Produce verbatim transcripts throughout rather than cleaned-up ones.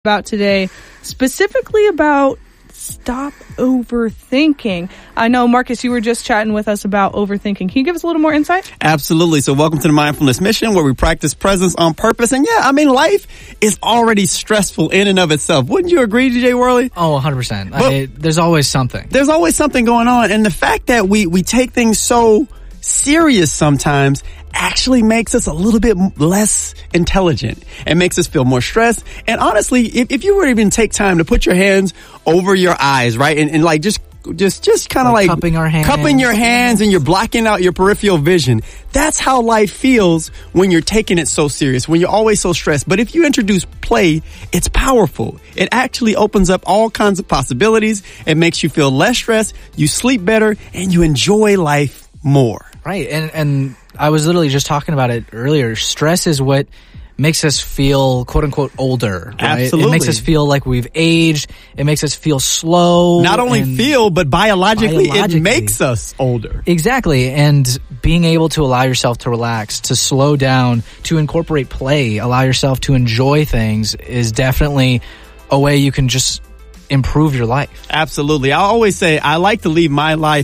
about today, specifically about stop overthinking. I know, Marcus, you were just chatting with us about overthinking. Can you give us a little more insight? Absolutely. So welcome to the Mindfulness Mission, where we practice presence on purpose. And yeah, I mean, life is already stressful in and of itself. Wouldn't you agree, D J Worley? Oh, one hundred percent. I, there's always something. There's always something going on. And the fact that we, we take things so serious sometimes actually makes us a little bit less intelligent and makes us feel more stressed. And honestly, if, if you were to even take time to put your hands over your eyes, right, and, and like just just just kind of like, like cupping our hands, cupping your hands, and you're blocking out your peripheral vision. That's how life feels when you're taking it so serious, when you're always so stressed. But if you introduce play, it's powerful. It actually opens up all kinds of possibilities. It makes you feel less stressed, you sleep better, and you enjoy life more. Right. And and I was literally just talking about it earlier. Stress is what makes us feel, quote unquote, older. Right? Absolutely. It makes us feel like we've aged. It makes us feel slow. Not only feel, but biologically, biologically, it makes us older. Exactly. And being able to allow yourself to relax, to slow down, to incorporate play, allow yourself to enjoy things is definitely a way you can just improve your life. Absolutely. I always say I like to leave my life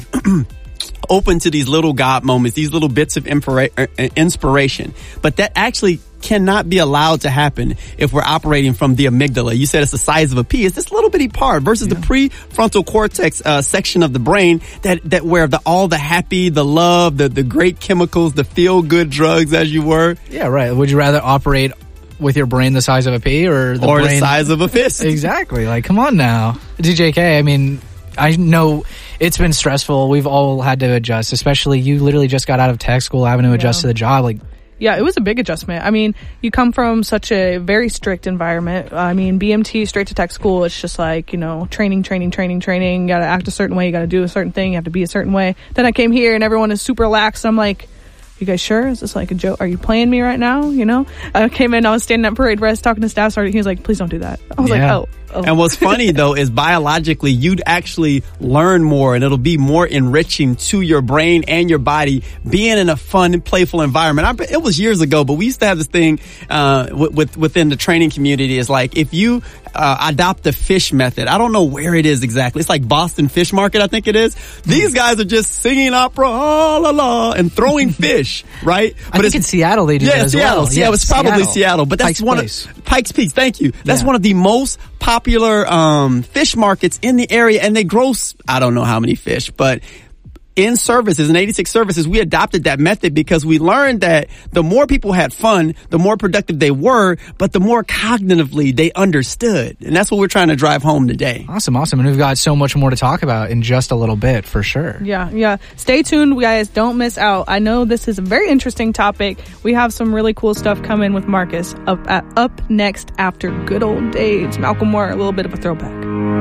open to these little God moments, these little bits of inspiration. But that actually cannot be allowed to happen if we're operating from the amygdala. You said it's the size of a pea. It's this little bitty part versus yeah. the prefrontal cortex uh, section of the brain that, that where the all the happy, the love, the, the great chemicals, the feel-good drugs, as you were. Yeah, right. Would you rather operate with your brain the size of a pea or the or brain the size of a fist? Exactly. Like, come on now. D J K, I mean, I know it's been stressful. We've all had to adjust, especially you literally just got out of tech school having to adjust yeah. to the job. Like, yeah, it was a big adjustment. I mean, you come from such a very strict environment. I mean, B M T straight to tech school, it's just like, you know, training, training, training, training. You got to act a certain way. You got to do a certain thing. You have to be a certain way. Then I came here and everyone is super lax. I'm like, you guys sure? Is this like a joke? Are you playing me right now? You know, I came in, I was standing at parade rest talking to staff sergeant. He was like, please don't do that. I was yeah. like, oh. Oh. And what's funny, though, is biologically, you'd actually learn more and it'll be more enriching to your brain and your body being in a fun and playful environment. I, it was years ago, but we used to have this thing uh, with, with, within the training community. It's like if you uh, adopt the fish method, I don't know where it is exactly. It's like Boston Fish Market, I think it is. These guys are just singing opera, ah, la, la, and throwing fish, right? But I think in Seattle they do yeah, that as Seattle. well. Yeah, it was probably Seattle. Seattle. But that's Pikes one Place. of Pikes Peak. Thank you. That's yeah. one of the most popular um fish markets in the area, and they gross I don't know how many fish, but in services, in eighty-six services, we adopted that method because we learned that the more people had fun, the more productive they were, but the more cognitively they understood. And that's what we're trying to drive home today. Awesome, awesome. And we've got so much more to talk about in just a little bit, for sure. Yeah, yeah. Stay tuned, guys. Don't miss out. I know this is a very interesting topic. We have some really cool stuff coming with Marcus up, at, up next after Good Old Days. Malcolm Moore, a little bit of a throwback.